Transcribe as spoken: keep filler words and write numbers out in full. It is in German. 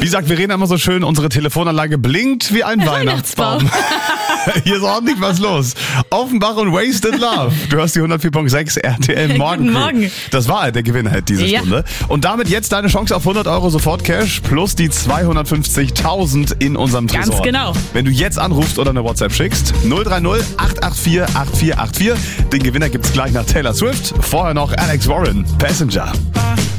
Wie sagt Verena immer so schön, unsere Telefonanlage blinkt wie ein Weihnachtsbaum. Hier ist ordentlich was los. Offenbach und Wasted Love. Du hast die hundertvier Komma sechs R T L Morgen. Guten Morgen. Das war der Gewinner halt diese Ja. Stunde. Und damit jetzt deine Chance auf hundert Euro Sofort-Cash plus die zweihundertfünfzigtausend in unserem Tresor. Ganz genau. Wenn du jetzt anrufst oder eine WhatsApp schickst, null drei null acht acht vier acht vier acht vier. Den Gewinner gibt's gleich nach Taylor Swift. Vorher noch Alex Warren, Passenger.